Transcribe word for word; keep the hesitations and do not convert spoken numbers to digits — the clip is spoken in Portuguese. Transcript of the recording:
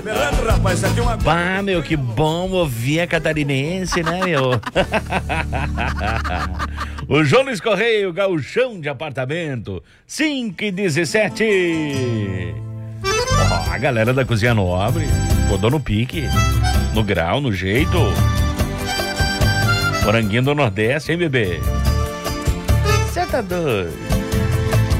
Rapaz, aqui uma... Pá, meu, que bom ouvir a catarinense, né, meu? O João Luiz Correia, o gauchão de apartamento, cinco e dezessete. Ó, a galera da Cozinha Nobre, rodou no pique, no grau, no jeito. Moranguinho do Nordeste, hein, bebê? Cê tá doido?